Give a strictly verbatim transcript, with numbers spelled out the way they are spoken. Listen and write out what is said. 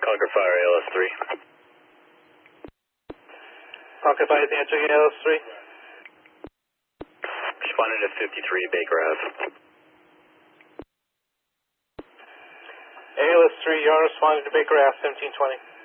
Conquer Fire, A L S three. Conquer Fire is answering A L S three. Responding to fifty-three Baker Ave. A L S three, you're responding to Baker Ave, seventeen twenty.